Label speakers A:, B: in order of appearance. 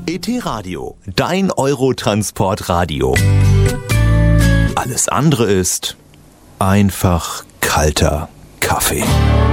A: ET-Radio, dein Eurotransport-Radio. Alles andere ist einfach kalter Kaffee.